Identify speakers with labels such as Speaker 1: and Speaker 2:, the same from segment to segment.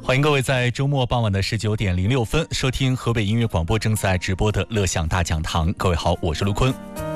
Speaker 1: 欢迎各位在周末傍晚的19:06收听河北音乐广播正在直播的乐享大讲堂。各位好，我是卢坤。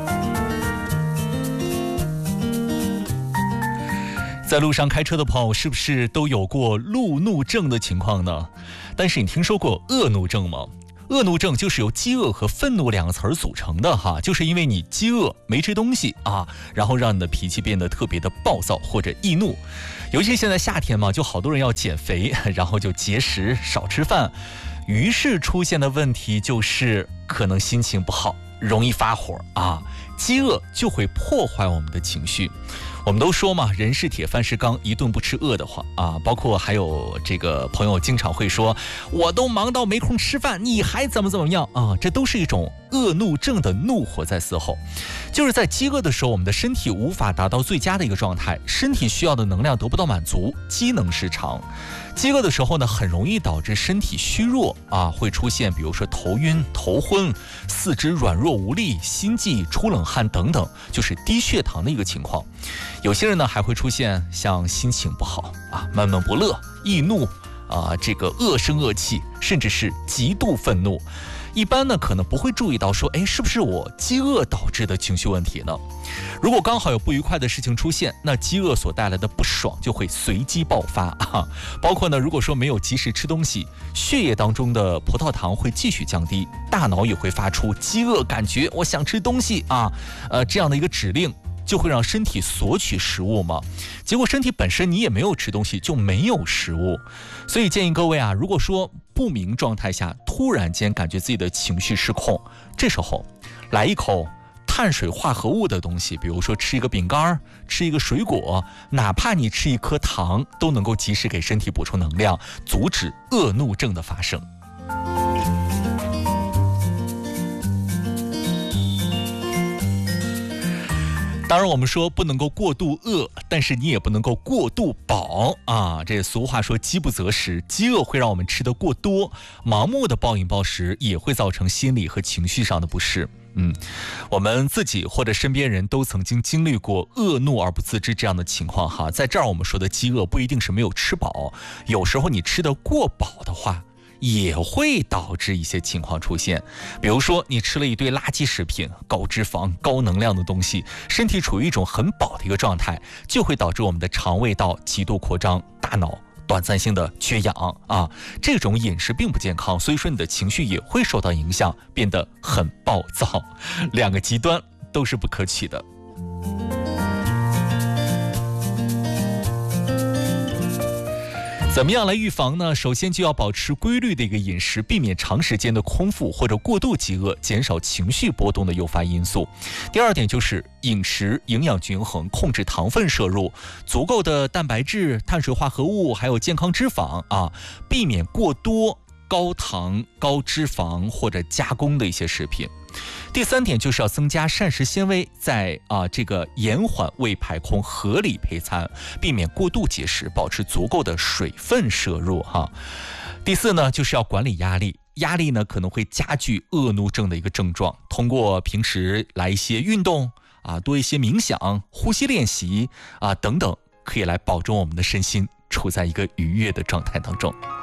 Speaker 1: 在路上开车的朋友是不是都有过路怒症的情况呢？但是你听说过恶怒症吗？恶怒症就是由饥饿和愤怒两个词儿组成的哈，就是因为你饥饿没吃东西啊，然后让你的脾气变得特别的暴躁或者易怒。尤其现在夏天嘛，就好多人要减肥，然后就节食少吃饭，于是出现的问题就是可能心情不好，容易发火啊。饥饿就会破坏我们的情绪。我们都说嘛，人是铁饭是钢，一顿不吃饿得慌啊。包括还有这个朋友经常会说，我都忙到没空吃饭，你还怎么样啊？这都是一种恶怒症的怒火在嘶吼。就是在饥饿的时候，我们的身体无法达到最佳的一个状态，身体需要的能量得不到满足，机能失常。饥饿的时候呢，很容易导致身体虚弱啊，会出现比如说头晕、头昏、四肢软弱无力、心悸、出冷汗等等，就是低血糖的一个情况。有些人呢还会出现像心情不好啊、闷闷不乐、易怒啊、这个恶声恶气，甚至是极度愤怒。一般呢可能不会注意到说，是不是我饥饿导致的情绪问题呢？如果刚好有不愉快的事情出现，那饥饿所带来的不爽就会随机爆发啊。包括呢，如果说没有及时吃东西，血液当中的葡萄糖会继续降低，大脑也会发出饥饿感觉，我想吃东西啊，这样的一个指令。就会让身体索取食物嘛，结果身体本身你也没有吃东西，就没有食物。所以建议各位啊，如果说不明状态下突然间感觉自己的情绪失控，这时候来一口碳水化合物的东西，比如说吃一个饼干，吃一个水果，哪怕你吃一颗糖，都能够及时给身体补充能量，阻止恶怒症的发生。当然我们说不能够过度饿，但是你也不能够过度饱啊。这俗话说饥不择食，饥饿会让我们吃得过多，盲目的暴饮暴食也会造成心理和情绪上的不适。我们自己或者身边人都曾经经历过恶怒而不自知这样的情况哈。在这儿我们说的饥饿不一定是没有吃饱，有时候你吃得过饱的话，也会导致一些情况出现。比如说你吃了一堆垃圾食品，高脂肪高能量的东西，身体处于一种很饱的一个状态，就会导致我们的肠胃道极度扩张，大脑短暂性的缺氧啊。这种饮食并不健康，所以说你的情绪也会受到影响，变得很暴躁，两个极端都是不可取的。怎么样来预防呢？首先就要保持规律的一个饮食，避免长时间的空腹或者过度饥饿，减少情绪波动的诱发因素。第二点就是饮食营养均衡，控制糖分摄入，足够的蛋白质、碳水化合物，还有健康脂肪啊，避免过多高糖、高脂肪或者加工的一些食品。第三点就是要增加膳食纤维，在这个延缓胃排空，合理配餐，避免过度节食，保持足够的水分摄入哈。第四呢，就是要管理压力，压力呢可能会加剧恶怒症的一个症状，通过平时来一些运动啊，多一些冥想、呼吸练习啊等等，可以来保证我们的身心处在一个愉悦的状态当中。